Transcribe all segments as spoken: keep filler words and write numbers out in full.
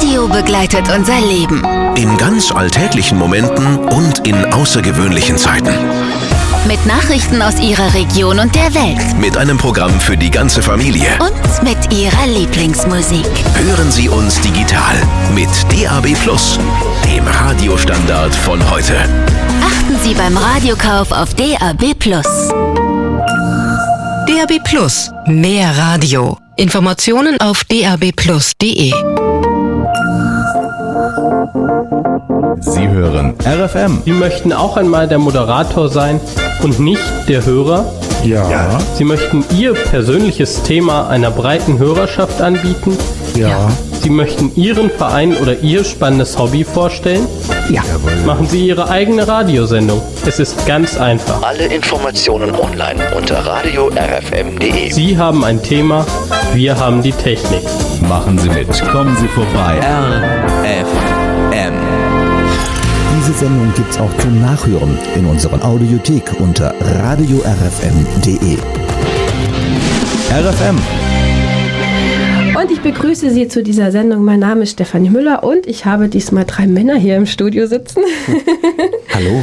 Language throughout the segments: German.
Radio begleitet unser Leben. In ganz alltäglichen Momenten und in außergewöhnlichen Zeiten. Mit Nachrichten aus Ihrer Region und der Welt. Mit einem Programm für die ganze Familie. Und mit Ihrer Lieblingsmusik. Hören Sie uns digital mit D A B plus, dem Radiostandard von heute. Achten Sie beim Radiokauf auf D A B plus. D A B plus, mehr Radio. Informationen auf d a b plus punkt d e. Sie hören R F M. Sie möchten auch einmal der Moderator sein und nicht der Hörer? Ja. ja. Sie möchten Ihr persönliches Thema einer breiten Hörerschaft anbieten? Ja. Sie möchten Ihren Verein oder Ihr spannendes Hobby vorstellen? Ja. Machen Sie Ihre eigene Radiosendung. Es ist ganz einfach. Alle Informationen online unter radio r f m punkt d e. Sie haben ein Thema, wir haben die Technik. Machen Sie mit, kommen Sie vorbei. R F M. Diese Sendung gibt's auch zum Nachhören in unserer Audiothek unter radio r f m punkt d e. R F M. Und ich begrüße Sie zu dieser Sendung. Mein Name ist Stefanie Müller und ich habe diesmal drei Männer hier im Studio sitzen. Hallo.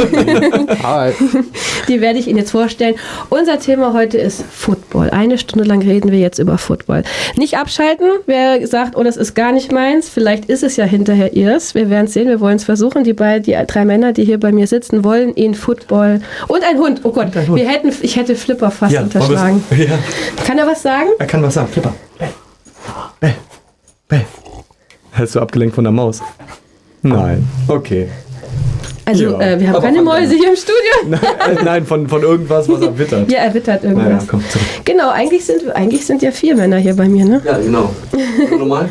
Hi. Die werde ich Ihnen jetzt vorstellen. Unser Thema heute ist Football. Eine Stunde lang reden wir jetzt über Football. Nicht abschalten, wer sagt, oh, das ist gar nicht meins. Vielleicht ist es ja hinterher ihrs. Wir werden es sehen, wir wollen es versuchen. Die beiden, die drei Männer, die hier bei mir sitzen, wollen Ihnen Football und ein Hund. Oh Gott, Hund. Wir hätten, ich hätte Flipper fast ja, unterschlagen. Ja. Kann er was sagen? Er kann was sagen. Flipper. Bäh. Bäh. Hast du abgelenkt von der Maus? Nein. Okay. Also, ja. äh, wir haben aber keine Mäuse hier im Studio. Nein, nein von, von irgendwas, was er wittert. Ja, er wittert irgendwas. Naja, komm, zurück. Genau, eigentlich sind, eigentlich sind ja vier Männer hier bei mir, ne? Ja, genau. Nochmal.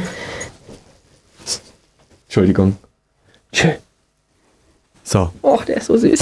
Entschuldigung. Tschö. So. Och, der ist so süß.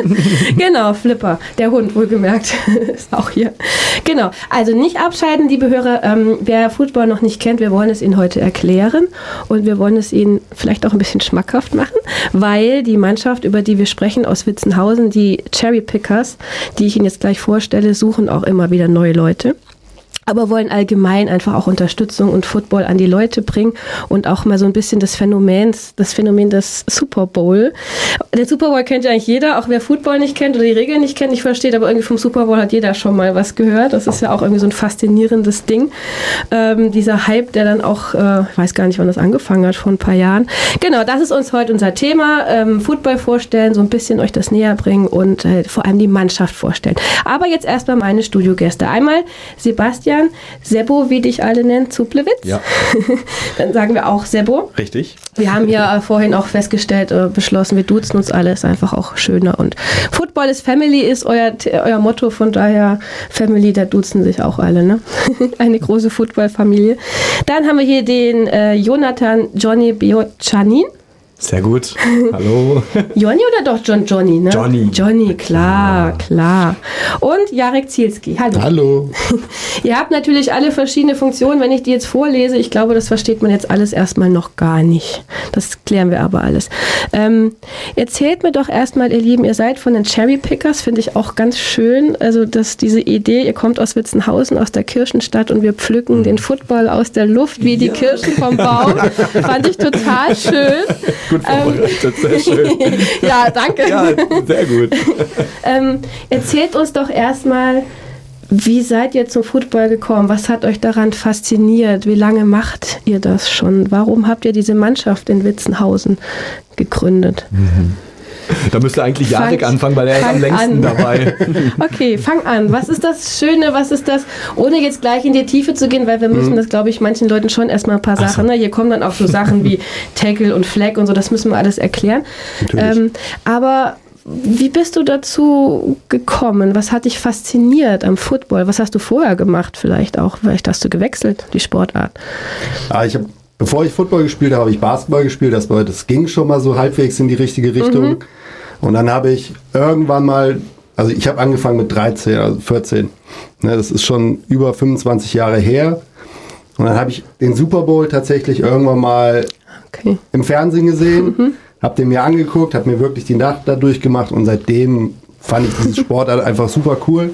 Genau, Flipper, der Hund, wohlgemerkt, ist auch hier. Genau, also nicht abschalten, liebe Hörer. Ähm, wer Football noch nicht kennt, wir wollen es Ihnen heute erklären und wir wollen es Ihnen vielleicht auch ein bisschen schmackhaft machen, weil die Mannschaft, über die wir sprechen, aus Witzenhausen, die Cherry Pickers, die ich Ihnen jetzt gleich vorstelle, suchen auch immer wieder neue Leute. Aber wollen allgemein einfach auch Unterstützung und Football an die Leute bringen und auch mal so ein bisschen das Phänomen, das Phänomen des Super Bowl. Den Super Bowl kennt ja eigentlich jeder, auch wer Football nicht kennt oder die Regeln nicht kennt, nicht versteht, aber irgendwie vom Super Bowl hat jeder schon mal was gehört. Das ist ja auch irgendwie so ein faszinierendes Ding. Ähm, dieser Hype, der dann auch, äh, ich weiß gar nicht, wann das angefangen hat, vor ein paar Jahren. Genau, das ist uns heute unser Thema. Ähm, Football vorstellen, so ein bisschen euch das näher bringen und äh, vor allem die Mannschaft vorstellen. Aber jetzt erstmal meine Studiogäste. Einmal Sebastian Sebo, wie dich alle nennen, Zuplewitz. Ja. Dann sagen wir auch Sebo. Richtig. Wir haben ja vorhin auch festgestellt, äh, beschlossen, wir duzen uns alle, ist einfach auch schöner. Und Football is Family ist euer, euer Motto, von daher Family, da duzen sich auch alle, ne? Eine große Football-Familie. Dann haben wir hier den äh, Jonathan Johnny Biocianin. Sehr gut. Hallo. Johnny oder doch John Johnny, ne? Johnny. Johnny, klar, ja. klar. Und Jarek Zielski. Hallo. Hallo. Ihr habt natürlich alle verschiedene Funktionen. Wenn ich die jetzt vorlese, ich glaube, das versteht man jetzt alles erstmal noch gar nicht. Das klären wir aber alles. Ähm, erzählt mir doch erstmal, ihr Lieben, ihr seid von den Cherry Pickers, finde ich auch ganz schön. Also, dass diese Idee, ihr kommt aus Witzenhausen, aus der Kirchenstadt und wir pflücken mhm. den Football aus der Luft wie die ja. Kirschen vom Baum. Fand ich total schön. Gut vorbereitet, ähm, sehr schön. Ja, danke. Ja, sehr gut. ähm, erzählt uns doch erstmal, wie seid ihr zum Football gekommen? Was hat euch daran fasziniert? Wie lange macht ihr das schon? Warum habt ihr diese Mannschaft in Witzenhausen gegründet? Mhm. Da müsste eigentlich Jarek fang, anfangen, weil er ist am längsten an. dabei. Okay, fang an. Was ist das Schöne, was ist das, ohne jetzt gleich in die Tiefe zu gehen, weil wir müssen mhm. das, glaube ich, manchen Leuten schon erstmal ein paar Ach Sachen, so. ne? Hier kommen dann auch so Sachen wie Tackle und Flag und so, das müssen wir alles erklären. Ähm, aber wie bist du dazu gekommen? Was hat dich fasziniert am Football? Was hast du vorher gemacht vielleicht auch? Vielleicht hast du gewechselt, die Sportart. Ah, ich habe Bevor ich Football gespielt habe, habe ich Basketball gespielt. Das, war, das ging schon mal so halbwegs in die richtige Richtung. Mhm. Und dann habe ich irgendwann mal, also ich habe angefangen mit dreizehn, also vierzehn. Ne, das ist schon über fünfundzwanzig Jahre her. Und dann habe ich den Super Bowl tatsächlich irgendwann mal okay. im Fernsehen gesehen, mhm. habe den mir angeguckt, habe mir wirklich die Nacht da durchgemacht und seitdem fand ich diese Sportart einfach super cool.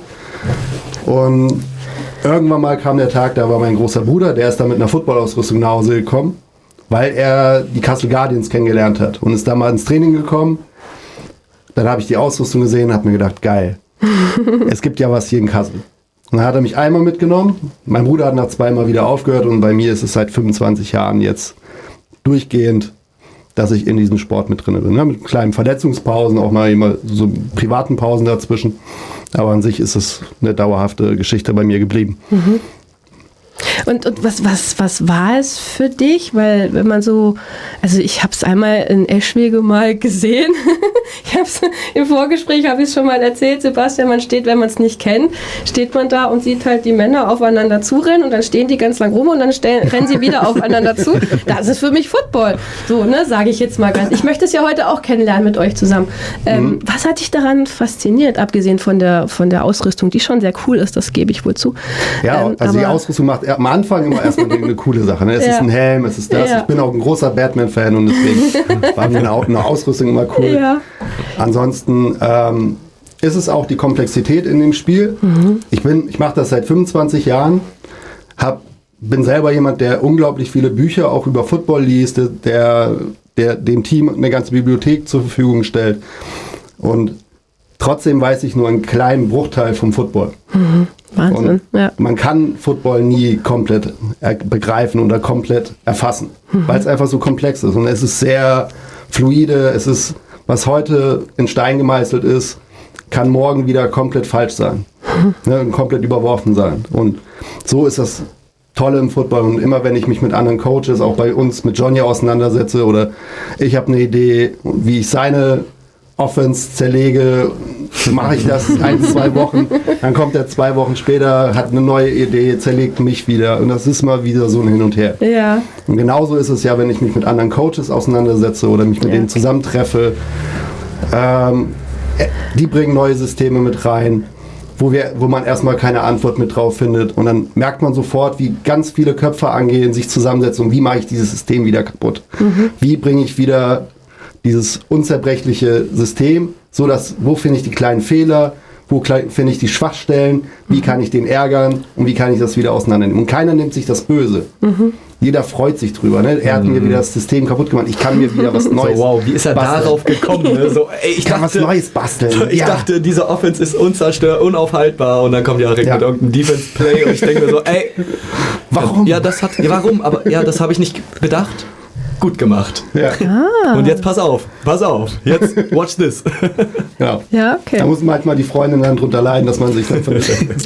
Und irgendwann mal kam der Tag, da war mein großer Bruder, der ist dann mit einer Footballausrüstung nach Hause gekommen weil er die Kassel Guardians kennengelernt hat und ist da mal ins Training gekommen. Dann habe ich die Ausrüstung gesehen und habe mir gedacht, geil, es gibt ja was hier in Kassel. Und dann hat er mich einmal mitgenommen. Mein Bruder hat nach zweimal wieder aufgehört und bei mir ist es seit fünfundzwanzig Jahren jetzt durchgehend, dass ich in diesem Sport mit drin bin. Ne? Mit kleinen Verletzungspausen, auch mal immer so privaten Pausen dazwischen. Aber an sich ist es eine dauerhafte Geschichte bei mir geblieben. Mhm. Und, und was, was, was war es für dich? Weil wenn man so, also ich habe es einmal in Eschwege mal gesehen. Ich habe es im Vorgespräch, habe ich es schon mal erzählt, Sebastian, man steht, wenn man es nicht kennt, steht man da und sieht halt die Männer aufeinander zurennen und dann stehen die ganz lang rum und dann stellen, rennen sie wieder aufeinander zu. Das ist für mich Football. So, ne, sage ich jetzt mal ganz. Ich möchte es ja heute auch kennenlernen mit euch zusammen. Ähm, mhm. Was hat dich daran fasziniert, abgesehen von der, von der Ausrüstung, die schon sehr cool ist, das gebe ich wohl zu. Ja, ähm, also die Ausrüstung macht am Anfang immer erstmal eine coole Sache. Ne? Es ja. ist ein Helm, es ist das. Ja. Ich bin auch ein großer Batman-Fan und deswegen war mir eine, eine Ausrüstung immer cool. Ja. Ansonsten ähm, ist es auch die Komplexität in dem Spiel. Mhm. Ich bin, ich mache das seit fünfundzwanzig Jahren, hab, bin selber jemand, der unglaublich viele Bücher auch über Football liest, der, der dem Team eine ganze Bibliothek zur Verfügung stellt. Und trotzdem weiß ich nur einen kleinen Bruchteil vom Football. Mhm. Wahnsinn, ja. Man kann Football nie komplett begreifen oder komplett erfassen, mhm. weil es einfach so komplex ist. Und es ist sehr fluide, es ist, was heute in Stein gemeißelt ist, kann morgen wieder komplett falsch sein, mhm. ne, komplett überworfen sein. Und so ist das Tolle im Football. Und immer wenn ich mich mit anderen Coaches, auch bei uns mit Johnny auseinandersetze oder ich habe eine Idee, wie ich seine Offense zerlege, mache ich das ein, zwei Wochen, dann kommt er zwei Wochen später, hat eine neue Idee, zerlegt mich wieder und das ist mal wieder so ein Hin und Her. Ja. Und genauso ist es ja, wenn ich mich mit anderen Coaches auseinandersetze oder mich mit ja. denen zusammentreffe. Ähm, die bringen neue Systeme mit rein, wo, wir, wo man erstmal keine Antwort mit drauf findet und dann merkt man sofort, wie ganz viele Köpfe angehen, sich zusammensetzen und wie mache ich dieses System wieder kaputt? Mhm. Wie bringe ich wieder dieses unzerbrechliche System, so dass, wo finde ich die kleinen Fehler, wo finde ich die Schwachstellen, wie kann ich den ärgern und wie kann ich das wieder auseinandernehmen. Und keiner nimmt sich das böse. Mhm. Jeder freut sich drüber. Ne? Er hat mhm. mir wieder das System kaputt gemacht, ich kann mir wieder was Neues so, wow, wie ist er basteln. darauf gekommen? Ne? So, ey, ich kann dachte, was Neues basteln. Ich ja. dachte, diese Offense ist unzerstörbar, unaufhaltbar und dann kommt ja direkt ja. mit irgendeinem Defense-Play und ich denke mir so, ey, warum? Ja, das hat, ja, warum? Aber ja, das habe ich nicht bedacht. Gut gemacht. Ja. Ah. Und jetzt pass auf, pass auf. Jetzt watch this. Ja. Ja, okay. Da muss manchmal die Freundin dann drunter leiden, dass man sich dann vermisst.